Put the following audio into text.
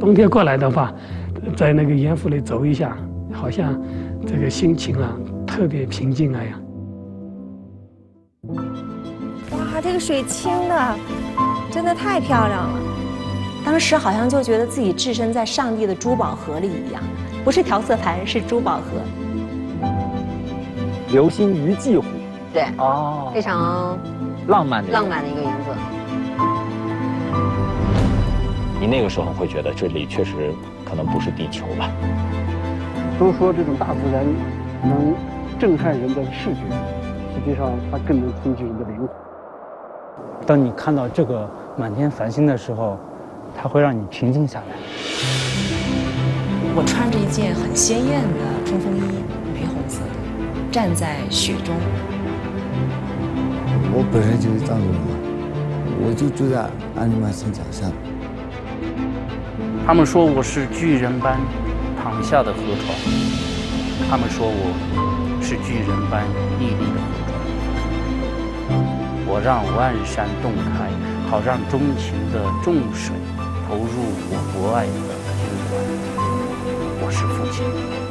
冬天过来的话，在那个盐湖里走一下，好像这个心情啊特别平静那样。 哇，这个水清的，真的太漂亮了。当时好像就觉得自己置身在上帝的珠宝盒里一样，不是调色盘，是珠宝盒。 流星鱼迹湖， 对， 哦， 非常浪漫的浪漫的一个名字。 你那个时候会觉得这里确实可能不是地球吧？ 都说这种大自然能震撼人的视觉，实际上它更能冲击人的灵魂。当你看到这个满天繁星的时候，它会让你平静下来。 我穿着一件很鲜艳的冲锋衣，玫红色的，站在雪中。 我本身就是藏族人嘛，我就住在阿里玛山脚下。 他们说我是巨人般躺下的河床，他们说我是巨人般屹立的河床。我让万山洞开，好让钟情的众水投入我博爱的金湾。我是父亲。